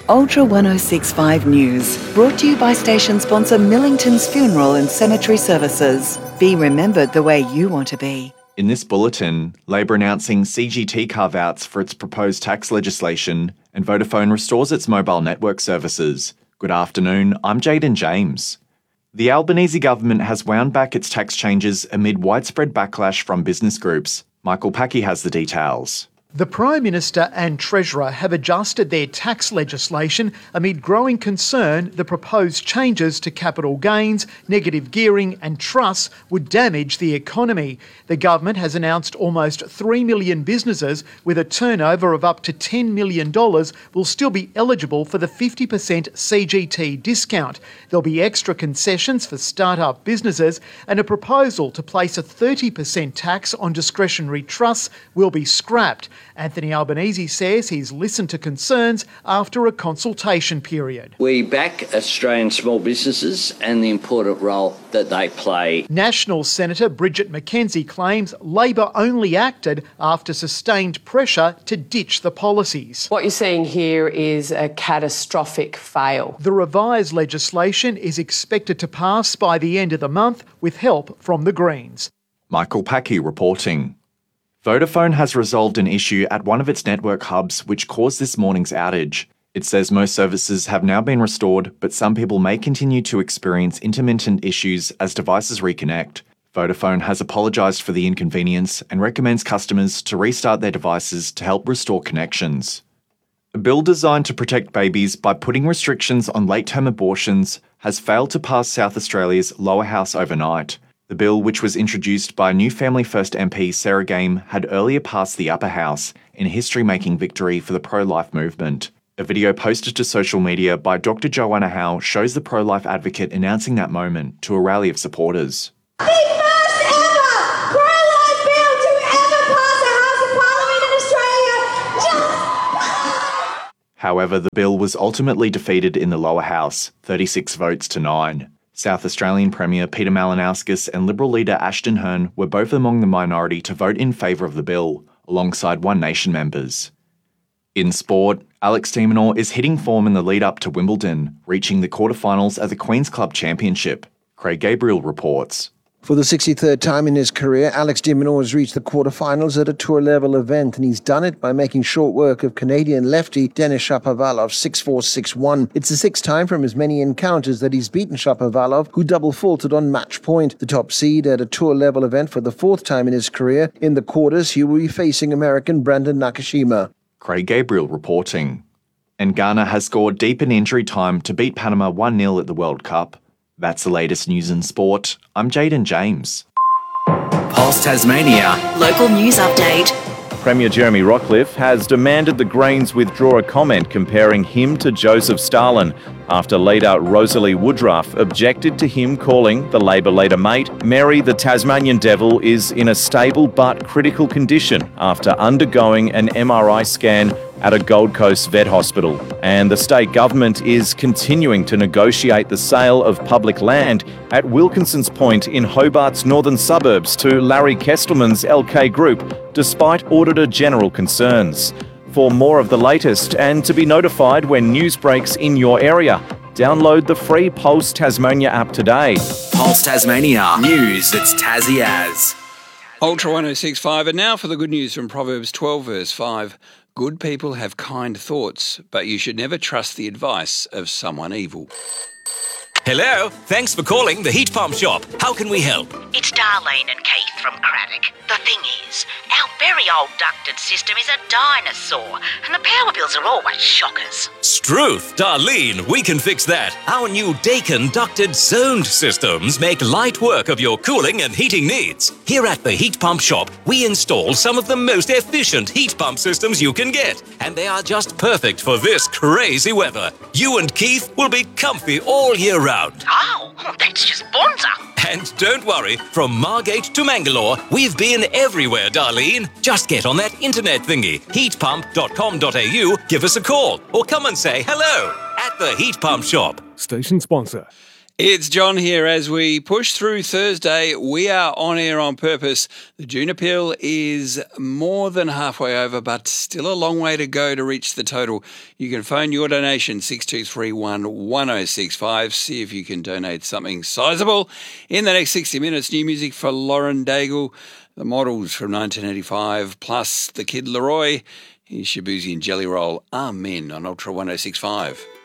Ultra 1065 News, brought to you by station sponsor Millington's Funeral and Cemetery Services. Be remembered the way you want to be. In this bulletin, Labor announcing CGT carve-outs for its proposed tax legislation, and Vodafone restores its mobile network services. Good afternoon, I'm Jaden James. The Albanese government has wound back its tax changes amid widespread backlash from business groups. Michael Packy has the details. The Prime Minister and Treasurer have adjusted their tax legislation amid growing concern the proposed changes to capital gains, negative gearing and trusts would damage the economy. The government has announced almost 3 million businesses with a turnover of up to $10 million will still be eligible for the 50% CGT discount. There'll be extra concessions for start-up businesses, and a proposal to place a 30% tax on discretionary trusts will be scrapped. Anthony Albanese says he's listened to concerns after a consultation period. We back Australian small businesses and the important role that they play. National Senator Bridget McKenzie claims Labor only acted after sustained pressure to ditch the policies. What you're seeing here is a catastrophic fail. The revised legislation is expected to pass by the end of the month with help from the Greens. Michael Packy reporting. Vodafone has resolved an issue at one of its network hubs which caused this morning's outage. It says most services have now been restored, but some people may continue to experience intermittent issues as devices reconnect. Vodafone has apologised for the inconvenience and recommends customers to restart their devices to help restore connections. A bill designed to protect babies by putting restrictions on late-term abortions has failed to pass South Australia's lower house overnight. The bill, which was introduced by New Family First MP Sarah Game, had earlier passed the upper house in a history-making victory for the pro-life movement. A video posted to social media by Dr. Joanna Howe shows the pro-life advocate announcing that moment to a rally of supporters. The first ever pro-life bill to ever pass the House of Parliament in Australia. However, the bill was ultimately defeated in the lower house, 36 votes to 9. South Australian Premier Peter Malinauskas and Liberal leader Ashton Hearn were both among the minority to vote in favour of the bill, alongside One Nation members. In sport, Alex de Minaur is hitting form in the lead-up to Wimbledon, reaching the quarterfinals at the Queen's Club Championship. Craig Gabriel reports. For the 63rd time in his career, Alex de Minaur has reached the quarterfinals at a tour-level event, and he's done it by making short work of Canadian lefty Denis Shapovalov 6-4, 6-1. It's the sixth time from his many encounters that he's beaten Shapovalov, who double-faulted on match point. The top seed at a tour-level event for the fourth time in his career. In the quarters, he will be facing American Brandon Nakashima. Craig Gabriel reporting. And Ghana has scored deep in injury time to beat Panama 1-0 at the World Cup. That's the latest news in sport. I'm Jaden James. Pulse Tasmania. Local news update. Premier Jeremy Rockliff has demanded the Greens withdraw a comment comparing him to Joseph Stalin after leader Rosalie Woodruff objected to him calling the Labor leader mate Mary the Tasmanian Devil is in a stable but critical condition after undergoing an MRI scan at a Gold Coast vet hospital. And the state government is continuing to negotiate the sale of public land at Wilkinson's Point in Hobart's northern suburbs to Larry Kestelman's LK Group, despite Auditor General concerns. For more of the latest and to be notified when news breaks in your area, download the free Pulse Tasmania app today. Pulse Tasmania. News that's Tassie as. Ultra 1065, and now for the good news from Proverbs 12 verse 5. Good people have kind thoughts, but you should never trust the advice of someone evil. Hello, thanks for calling the Heat Pump Shop. How can we help? It's Darlene and Keith from Craddock. The thing is, our very old ducted system is a dinosaur, and the power bills are always shockers. Struth, Darlene, we can fix that. Our new Daikin ducted zoned systems make light work of your cooling and heating needs. Here at the Heat Pump Shop, we install some of the most efficient heat pump systems you can get, and they are just perfect for this crazy weather. You and Keith will be comfy all year round. Oh, that's just bonza. And don't worry, from Margate to Mangalore, we've been everywhere, Darlene. Just get on that internet thingy, heatpump.com.au, give us a call, or come and say hello at the Heat Pump Shop. Station sponsor. It's John here. As we push through Thursday, we are on air on purpose. The June appeal is more than halfway over, but still a long way to go to reach the total. You can phone your donation 6231 1065. See if you can donate something sizable. In the next 60 minutes, new music for Lauren Daigle, the Models from 1985, plus the Kid Laroi. Here's Shabuzi and Jelly Roll. Amen on Ultra 1065.